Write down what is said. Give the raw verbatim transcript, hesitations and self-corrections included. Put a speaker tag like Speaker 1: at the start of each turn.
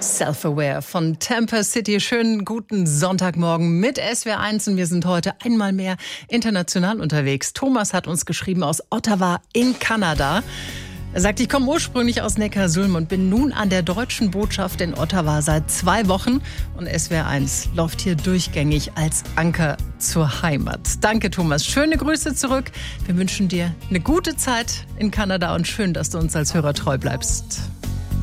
Speaker 1: Self-Aware von Tampa City. Schönen guten Sonntagmorgen mit S W R eins und wir sind heute einmal mehr international unterwegs. Thomas hat uns geschrieben aus Ottawa in Kanada. Er sagt, ich komme ursprünglich aus Neckarsulm und bin nun an der deutschen Botschaft in Ottawa seit zwei Wochen. Und S W R eins läuft hier durchgängig als Anker zur Heimat. Danke, Thomas. Schöne Grüße zurück. Wir wünschen dir eine gute Zeit in Kanada und schön, dass du uns als Hörer treu bleibst.